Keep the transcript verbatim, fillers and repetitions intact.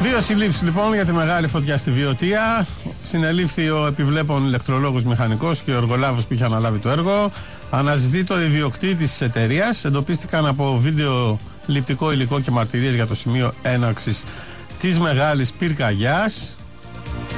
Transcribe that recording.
Δύο συλλήψεις λοιπόν για τη μεγάλη φωτιά στη Βιωτία. Συνελήφθη ο επιβλέπων ηλεκτρολόγος μηχανικός και ο εργολάβος που είχε αναλάβει το έργο. Αναζητείται ο ιδιοκτήτης της εταιρείας. Εντοπίστηκαν από βίντεο ληπτικό υλικό και μαρτυρίες για το σημείο έναρξης της μεγάλης πυρκαγιάς.